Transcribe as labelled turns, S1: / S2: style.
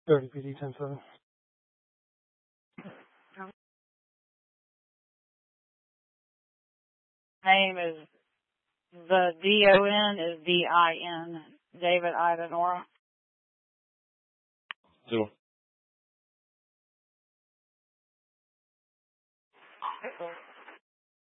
S1: 30 PD 10-7.
S2: Name is the DON is DIN. David Ivanora.
S3: 0.